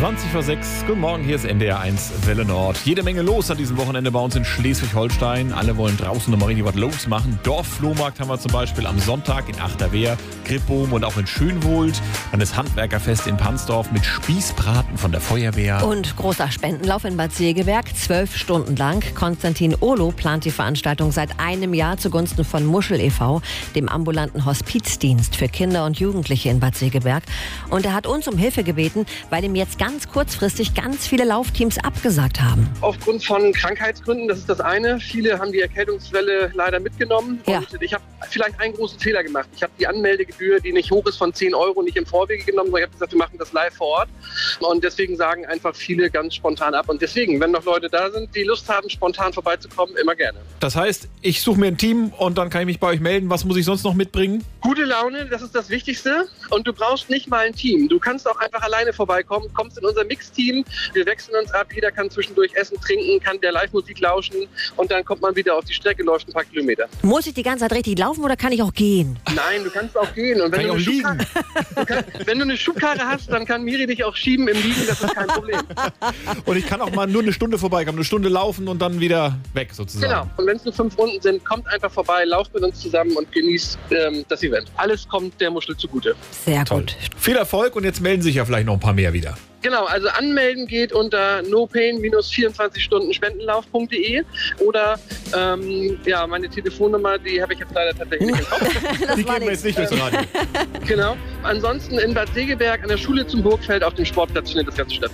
20:06 Guten Morgen, hier ist NDR 1 Welle Nord. Jede Menge los an diesem Wochenende bei uns in Schleswig-Holstein. Alle wollen draußen nochmal richtig was los machen. Dorfflohmarkt haben wir zum Beispiel am Sonntag in Achterwehr, Krippbohm und auch in Schönwohlt. Dann das Handwerkerfest in Pansdorf mit Spießbraten von der Feuerwehr. Und großer Spendenlauf in Bad Segeberg, 12 Stunden lang. Konstantin Ohlo plant die Veranstaltung seit einem Jahr zugunsten von Muschel e.V., dem ambulanten Hospizdienst für Kinder und Jugendliche in Bad Segeberg. Und er hat uns um Hilfe gebeten, weil ihm jetzt ganz kurzfristig ganz viele Laufteams abgesagt haben. Aufgrund von Krankheitsgründen, das ist das eine. Viele haben die Erkältungswelle leider mitgenommen. Ja. Und ich habe vielleicht einen großen Fehler gemacht. Ich habe die Anmeldegebühr, die nicht hoch ist, von 10 € nicht im Vorwege genommen, sondern ich habe gesagt, wir machen das live vor Ort. Und deswegen sagen einfach viele ganz spontan ab. Und deswegen, wenn noch Leute da sind, die Lust haben, spontan vorbeizukommen, immer gerne. Das heißt, ich suche mir ein Team und dann kann ich mich bei euch melden. Was muss ich sonst noch mitbringen? Gute Laune, das ist das Wichtigste. Und du brauchst nicht mal ein Team. Du kannst auch einfach alleine vorbeikommen, kommst in unser Mix-Team. Wir wechseln uns ab, jeder kann zwischendurch essen, trinken, kann der Live-Musik lauschen und dann kommt man wieder auf die Strecke, läuft ein paar Kilometer. Muss ich die ganze Zeit richtig laufen oder kann ich auch gehen? Nein, du kannst auch gehen. Und wenn, wenn du eine Schubkarre hast, dann kann Miri dich auch schieben im Liegen, das ist kein Problem. Und ich kann auch mal nur eine Stunde vorbeikommen, eine Stunde laufen und dann wieder weg sozusagen. Genau. Und wenn es nur 5 Runden sind, kommt einfach vorbei, lauft mit uns zusammen und genießt das Event. Alles kommt der Muschel zugute. Sehr Toll. gut. Viel Erfolg und jetzt melden sich ja vielleicht noch ein paar mehr wieder. Genau, also anmelden geht unter nopain-24stundenspendenlauf.de oder meine Telefonnummer, die habe ich jetzt leider tatsächlich nicht im Kopf. Die geben wir jetzt nicht durchs Radio. Genau. Ansonsten in Bad Segeberg an der Schule zum Burgfeld auf dem Sportplatz findet das Ganze statt.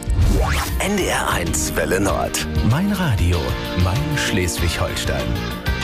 NDR 1 Welle Nord. Mein Radio, mein Schleswig-Holstein.